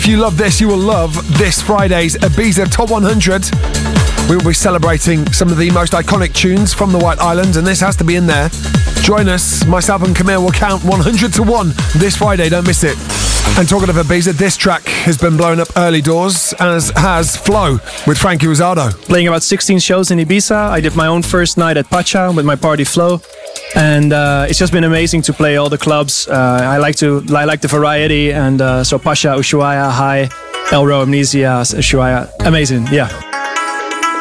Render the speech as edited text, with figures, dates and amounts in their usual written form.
you love this, you will love this Friday's Ibiza Top 100. We will be celebrating some of the most iconic tunes from the White Islands, and this has to be in there. Join us. Myself and Camille will count 100 to 1 this Friday. Don't miss it. And talking of Ibiza, this track has been blowing up early doors, as has Flow with Frankie Rosado. Playing about 16 shows in Ibiza. I did my own first night at Pacha with my party Flow. And it's just been amazing to play all the clubs. I like the variety, and so Pacha, Ushuaia, High, Elro, Amnesia, Ushuaia, amazing, yeah.